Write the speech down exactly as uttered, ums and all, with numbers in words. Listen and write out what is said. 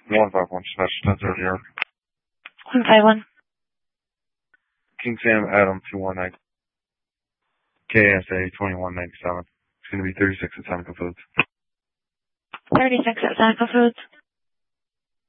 one five one, Smash ten thirty, New York. one five one. King Sam Adam two one nine. K S A twenty-one ninety-seven. It's going to be thirty-six at Seneca Foods. thirty-six at Seneca Foods.